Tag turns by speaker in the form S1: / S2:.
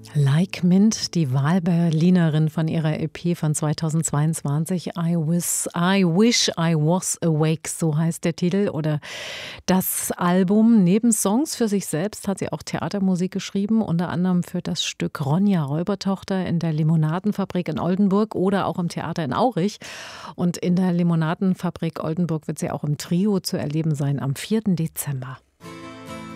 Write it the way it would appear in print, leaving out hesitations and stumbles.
S1: Like Mint, die Wahlberlinerin von ihrer EP von 2022, I Wish I Was Awake, so heißt der Titel, oder das Album. Neben Songs für sich selbst hat sie auch Theatermusik geschrieben, unter anderem für das Stück Ronja Räubertochter in der Limonadenfabrik in Oldenburg oder auch im Theater in Aurich. Und in der Limonadenfabrik Oldenburg wird sie auch im Trio zu erleben sein am 4. Dezember.